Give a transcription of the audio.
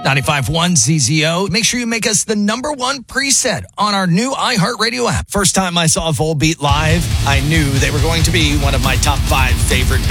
95.1 CZO. Make sure you make us the number one preset on our new iHeartRadio app. First time I saw Volbeat live, I knew they were going to be one of my top 5 favorite bands.